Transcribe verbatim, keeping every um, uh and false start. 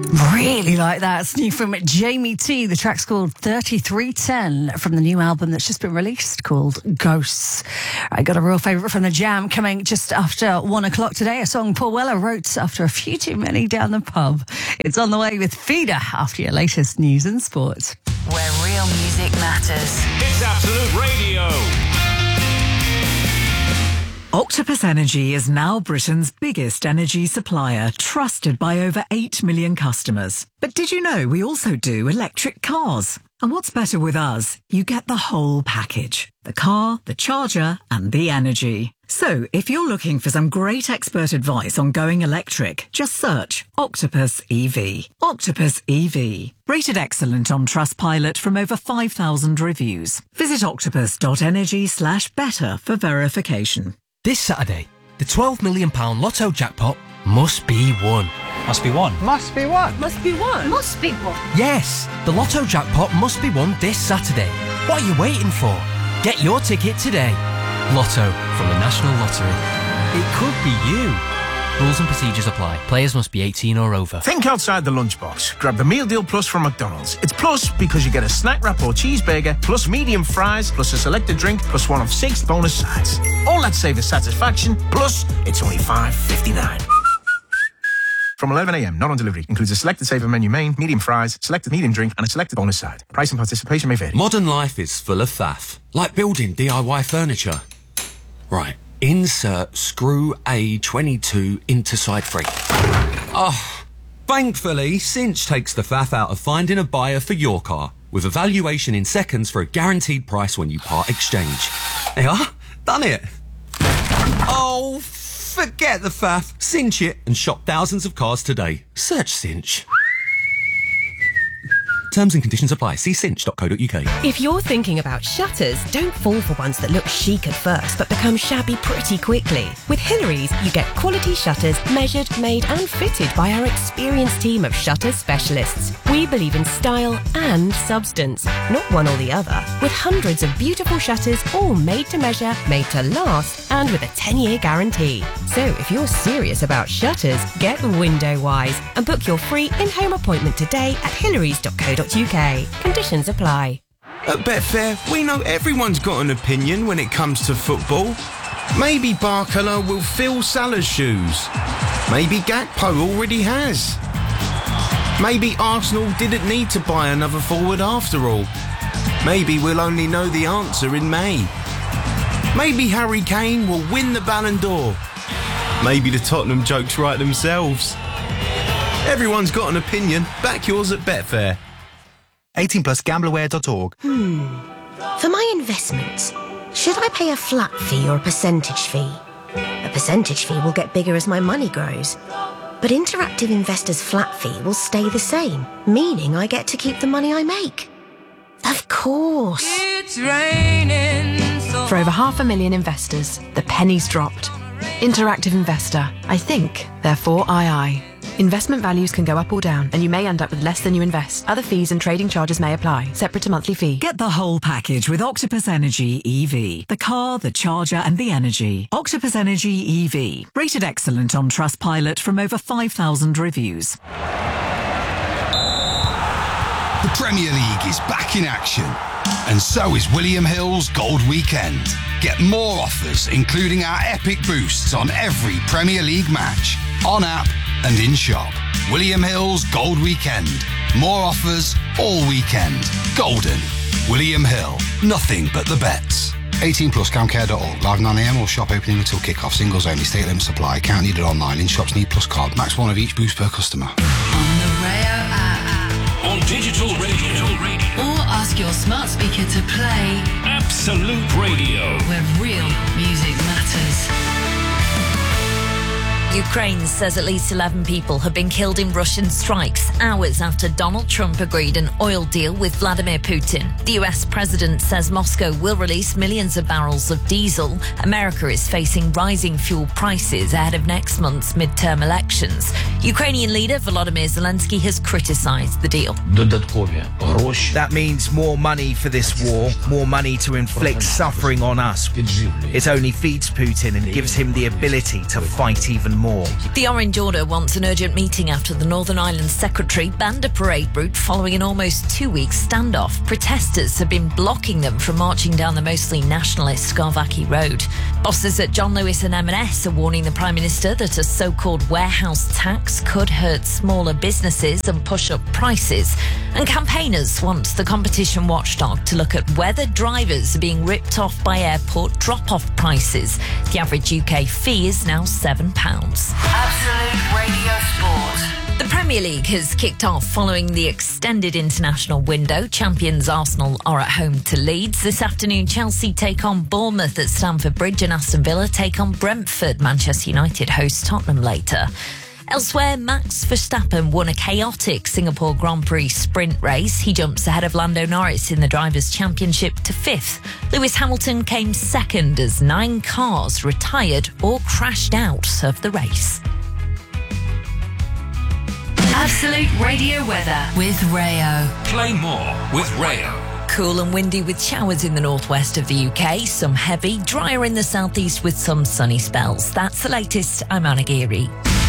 Really like that. It's new from Jamie T. The track's called thirty-three ten from the new album that's just been released called Ghosts. I got a real favourite from the Jam coming just after one o'clock today. A song Paul Weller wrote after a few too many down the pub. It's on the way with Feeder after your latest news and sport. Where real music matters. It's Absolute Radio. Octopus Energy is now Britain's biggest energy supplier, trusted by over eight million customers. But did you know we also do electric cars? And what's better with us? You get the whole package. The car, the charger, and the energy. So, if you're looking for some great expert advice on going electric, just search Octopus E V. Octopus E V. Rated excellent on Trustpilot from over five thousand reviews. Visit octopus.energy slash better for verification. This Saturday, the twelve million pounds Lotto jackpot must be won. Must be won. Must be won. Must be won. Must be won. Yes, the Lotto jackpot must be won this Saturday. What are you waiting for? Get your ticket today. Lotto from the National Lottery. It could be you. Rules and procedures apply. Players must be eighteen or over. Think outside the lunchbox. Grab the Meal Deal Plus from McDonald's. It's plus because you get a snack wrap or cheeseburger, plus medium fries, plus a selected drink, plus one of six bonus sides. All that savor satisfaction, plus it's only five fifty-nine. From eleven a.m, not on delivery. Includes a selected saver menu main, medium fries, selected medium drink, and a selected bonus side. Price and participation may vary. Modern life is full of faff. Like building D I Y furniture. Right. Insert screw A twenty-two into side three. Oh, thankfully, Cinch takes the faff out of finding a buyer for your car, with a valuation in seconds for a guaranteed price when you part exchange. They are done it. Oh, forget the faff. Cinch it and shop thousands of cars today. Search Cinch. Terms and conditions apply. See cinch dot co dot uk. If you're thinking about shutters, don't fall for ones that look chic at first but become shabby pretty quickly. With Hillary's, you get quality shutters measured, made and fitted by our experienced team of shutter specialists. We believe in style and substance, not one or the other. With hundreds of beautiful shutters, all made to measure, made to last, and with a ten-year guarantee. So if you're serious about shutters, get Window Wise and book your free in-home appointment today at hillarys dot co dot uk. Conditions apply. At Betfair, we know everyone's got an opinion when it comes to football. Maybe Barcola will fill Salah's shoes. Maybe Gakpo already has. Maybe Arsenal didn't need to buy another forward after all. Maybe we'll only know the answer in May. Maybe Harry Kane will win the Ballon d'Or. Maybe the Tottenham jokes write themselves. Everyone's got an opinion. Back yours at Betfair. eighteen plus gambler aware dot org. Hmm. For my investments, should I pay a flat fee or a percentage fee? A percentage fee will get bigger as my money grows. But Interactive Investor's flat fee will stay the same, meaning I get to keep the money I make. Of course. It's raining so For over half a million investors, the penny's dropped. Interactive Investor. I think, therefore I I. Investment values can go up or down, and you may end up with less than you invest. Other fees and trading charges may apply. Separate to monthly fee. Get the whole package with Octopus Energy E V. The car, the charger, and the energy. Octopus Energy E V. Rated excellent on Trustpilot from over five thousand reviews. The Premier League is back in action, and so is William Hill's Gold Weekend. Get more offers, including our epic boosts on every Premier League match, on app and in shop. William Hill's Gold Weekend. More offers all weekend. Golden. William Hill. Nothing but the bets. eighteen plus camcare dot org. Live nine a m or shop opening until kick-off. Singles only. State limit supply. Account needed online. In shops need plus card. Max one of each boost per customer. On the Rayo app. On digital radio. Or ask your smart speaker to play Absolute Radio. Where real music matters. Ukraine says at least eleven people have been killed in Russian strikes hours after Donald Trump agreed an oil deal with Vladimir Putin. The U S president says Moscow will release millions of barrels of diesel. America is facing rising fuel prices ahead of next month's midterm elections. Ukrainian leader Volodymyr Zelensky has criticised the deal. That means more money for this war, more money to inflict suffering on us. It only feeds Putin and gives him the ability to fight even more. more. The Orange Order wants an urgent meeting after the Northern Ireland Secretary banned a parade route following an almost two-week standoff. Protesters have been blocking them from marching down the mostly nationalist Scarvackie Road. Bosses at John Lewis and M and S are warning the Prime Minister that a so-called warehouse tax could hurt smaller businesses and push up prices. And campaigners want the competition watchdog to look at whether drivers are being ripped off by airport drop-off prices. The average U K fee is now seven pounds. Absolute Radio Sport. The Premier League has kicked off following the extended international window. Champions Arsenal are at home to Leeds. This afternoon, Chelsea take on Bournemouth at Stamford Bridge and Aston Villa take on Brentford. Manchester United host Tottenham later. Elsewhere, Max Verstappen won a chaotic Singapore Grand Prix sprint race. He jumps ahead of Lando Norris in the Drivers' Championship to fifth. Lewis Hamilton came second as nine cars retired or crashed out of the race. Absolute Radio weather with Rayo. Play more with Rayo. Cool and windy with showers in the northwest of the U K, some heavy, drier in the southeast with some sunny spells. That's the latest. I'm Anna Geary.